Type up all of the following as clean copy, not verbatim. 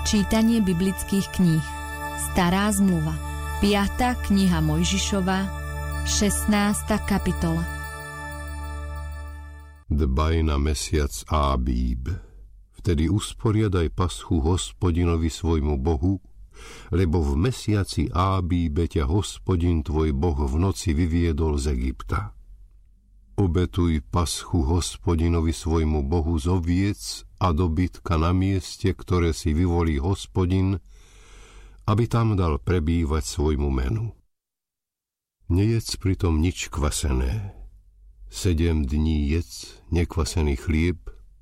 Čítanie biblických kníh. Stará zmluva. 5. kniha Mojžišova, 16. kapitola. Dbaj na mesiac Ábíb. Vtedy usporiadaj paschu Hospodinovi svojmu Bohu, lebo v mesiaci Ábíbe ťa Hospodin tvoj Boh v noci vyviedol z Egypta. Obetuj paschu Hospodinovi svojmu Bohu z oviec a dobytka na mieste, ktoré si vyvolí Hospodin, aby tam dal prebývať svojmu menu. Nejedz pritom nič kvasené. 7 dní jedz nekvasený chlieb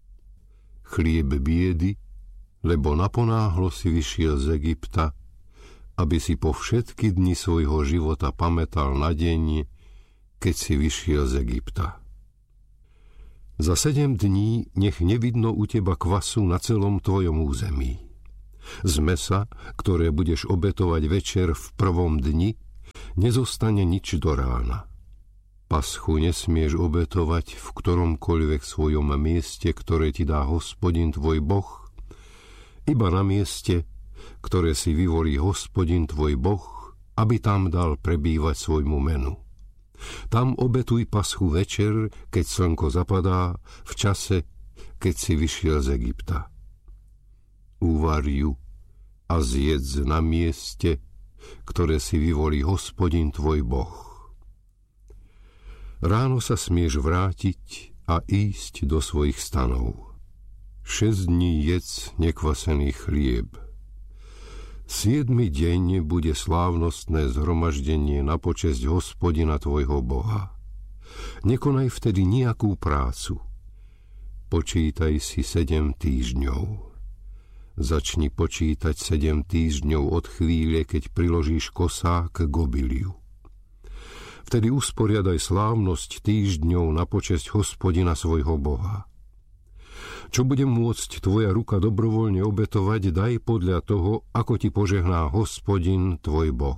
biedy, lebo naponáhlo si vyšiel z Egypta, aby si po všetky dni svojho života pamätal na deň, keď si vyšiel z Egypta. Za 7 dní nech nevidno u teba kvasu na celom tvojom území. Z mäsa, ktoré budeš obetovať večer v prvom dni, nezostane nič do rána. Paschu nesmieš obetovať v ktoromkoľvek svojom mieste, ktoré ti dá Hospodin tvoj Boh, iba na mieste, ktoré si vyvolí Hospodin tvoj Boh, aby tam dal prebývať svojmu menu. Tam obetuj paschu večer, keď slnko zapadá, v čase, keď si vyšiel z Egypta. Uvar ju a zjedz na mieste, ktoré si vyvolí Hospodin tvoj Boh. Ráno sa smieš vrátiť a ísť do svojich stanov. 6 dní jedz nekvasený chlieb. 7. deň bude slávnostné zhromaždenie na počesť Hospodina tvojho Boha. Nekonaj vtedy nejakú prácu. Počítaj si 7 týždňov. Začni počítať 7 týždňov od chvíle, keď priložíš kosák k obiliu. Vtedy usporiadaj slávnosť týždňov na počesť Hospodina svojho Boha. Čo bude môcť tvoja ruka dobrovoľne obetovať, daj podľa toho, ako ti požehná Hospodin tvoj Boh.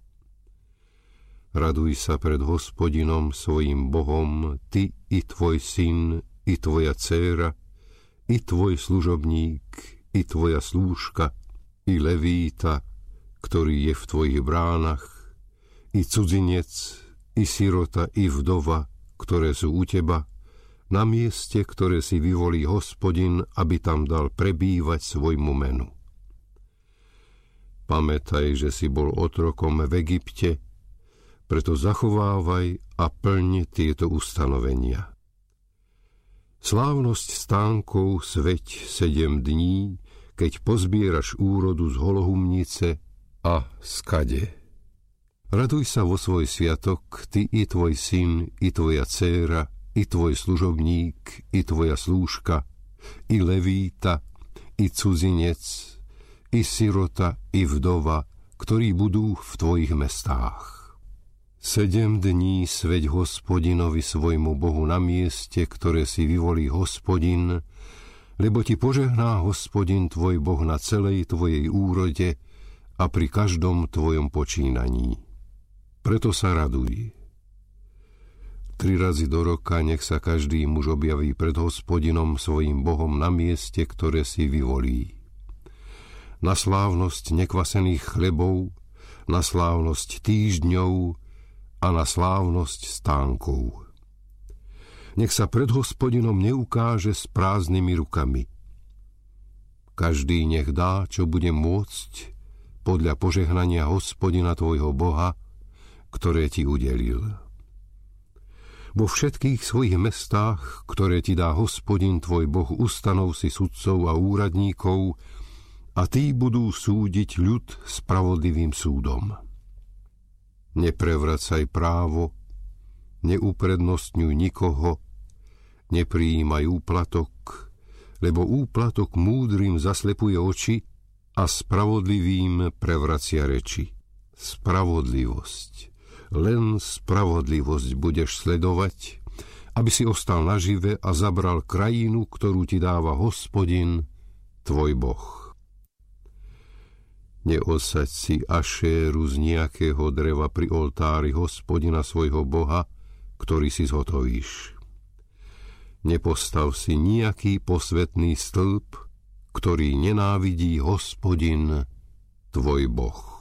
Raduj sa pred Hospodinom svojim Bohom, ty i tvoj syn, i tvoja dcéra, i tvoj služobník, i tvoja slúžka, i levíta, ktorý je v tvojich bránach, i cudzinec, i sirota, i vdova, ktoré sú u teba, na mieste, ktoré si vyvolí Hospodin, aby tam dal prebývať svojmu menu. Pamätaj, že si bol otrokom v Egypte, preto zachovávaj a plň tieto ustanovenia. Slávnosť stánkov sveť 7 dní, keď pozbieraš úrodu z holohumnice a z kade. Raduj sa vo svoj sviatok, ty i tvoj syn, i tvoja dcéra, i tvoj služobník, i tvoja slúžka, i levíta, i cudzinec, i sirota, i vdova, ktorí budú v tvojich mestách. 7 dní sveť Hospodinovi svojmu Bohu na mieste, ktoré si vyvolí Hospodin, lebo ti požehná Hospodin tvoj Boh na celej tvojej úrode a pri každom tvojom počínaní. Preto sa raduj. 3 razy do roka nech sa každý muž objaví pred Hospodinom svojim Bohom na mieste, ktoré si vyvolí. Na slávnosť nekvasených chlebov, na slávnosť týždňov a na slávnosť stánkov. Nech sa pred Hospodinom neukáže s prázdnymi rukami. Každý nech dá, čo bude môcť, podľa požehnania Hospodina tvojho Boha, ktoré ti udelil. Vo všetkých svojich mestách, ktoré ti dá Hospodin tvoj Boh, ustanov si sudcov a úradníkov a tí budú súdiť ľud spravodlivým súdom. Neprevracaj právo, neuprednostňuj nikoho, neprijímaj úplatok, lebo úplatok múdrym zaslepuje oči a spravodlivým prevracia reči. Spravodlivosť. Len spravodlivosť budeš sledovať, aby si ostal nažive a zabral krajinu, ktorú ti dáva Hospodin, tvoj Boh. Neosaď si ašéru z nejakého dreva pri oltári Hospodina svojho Boha, ktorý si zhotovíš. Nepostav si nejaký posvätný stĺp, ktorý nenávidí Hospodin, tvoj Boh.